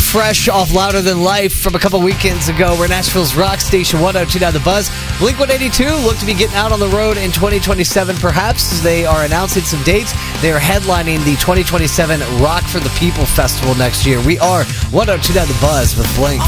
fresh off Louder Than Life from a couple weekends ago. We're Nashville's rock station, 102.9 The Buzz. Blink-182 look to be getting out on the road in 2027, perhaps. They are announcing some dates. They are headlining the 2027 Rock for the People Festival next year. We are 102.9 The Buzz with Blink.